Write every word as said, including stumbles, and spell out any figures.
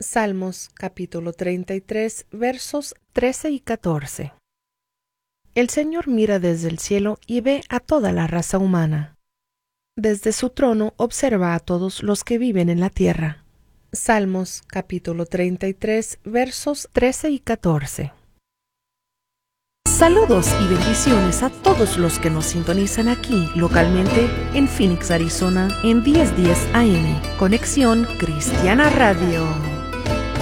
Salmos capítulo treinta y tres, versos trece y catorce. El Señor mira desde el cielo y ve a toda la raza humana. Desde su trono observa a todos los que viven en la tierra. Salmos capítulo treinta y tres, versos trece y catorce. Saludos y bendiciones a todos los que nos sintonizan aquí localmente en Phoenix, Arizona, en diez diez A M. Conexión Cristiana Radio.